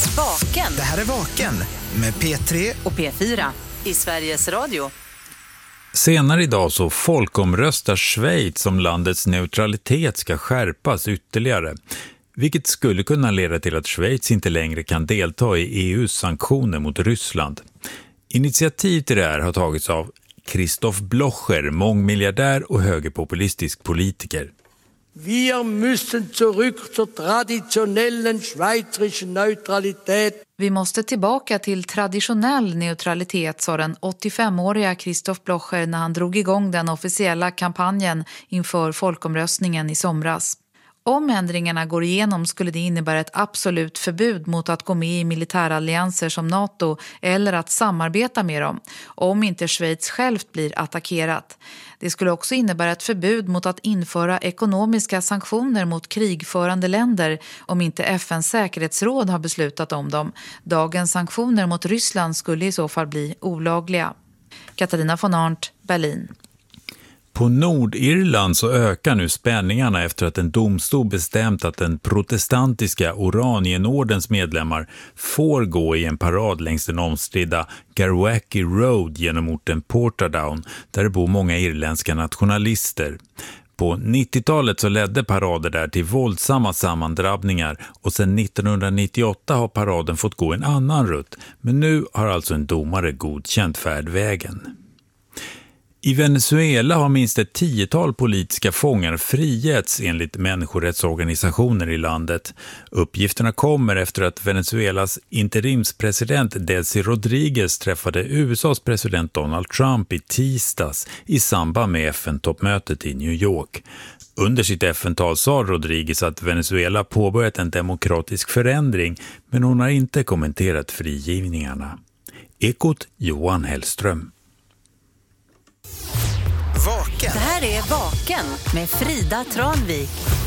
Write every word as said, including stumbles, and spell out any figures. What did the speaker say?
Vaken. Det här är Vaken med P tre och P fyra i Sveriges Radio. Senare idag så folkomröstar Schweiz om landets neutralitet ska skärpas ytterligare, vilket skulle kunna leda till att Schweiz inte längre kan delta i E U:s sanktioner mot Ryssland. Initiativ till det här har tagits av Christoph Blocher, mångmiljardär och högerpopulistisk politiker. Wir müssen zurück zur traditionellen schweizerischen Neutralität. Vi måste tillbaka till traditionell neutralitet, sa den åttiofemåriga Christoph Blocher när han drog igång den officiella kampanjen inför folkomröstningen i somras. Om ändringarna går igenom skulle det innebära ett absolut förbud mot att gå med i militärallianser som NATO eller att samarbeta med dem, om inte Schweiz självt blir attackerat. Det skulle också innebära ett förbud mot att införa ekonomiska sanktioner mot krigförande länder om inte F N:s säkerhetsråd har beslutat om dem. Dagens sanktioner mot Ryssland skulle i så fall bli olagliga. Katarina von Arndt, Berlin. På Nordirland så ökar nu spänningarna efter att en domstol bestämt att den protestantiska Oranienordens medlemmar får gå i en parad längs den omstridda Garwacki Road genom orten Portadown, där det bor många irländska nationalister. På nittiotalet så ledde parader där till våldsamma sammandrabbningar och sedan nittonhundranittioåtta har paraden fått gå en annan rutt, men nu har alltså en domare godkänt färdvägen. I Venezuela har minst ett tiotal politiska fångar frigetts enligt människorättsorganisationer i landet. Uppgifterna kommer efter att Venezuelas interimspresident Delcy Rodriguez träffade U S A:s president Donald Trump i tisdags i samband med F N-toppmötet i New York. Under sitt F N-tal sa Rodriguez att Venezuela påbörjat en demokratisk förändring, men hon har inte kommenterat frigivningarna. Ekot Johan Hellström. Vaken. Det här är Vaken med Frida Tranvik.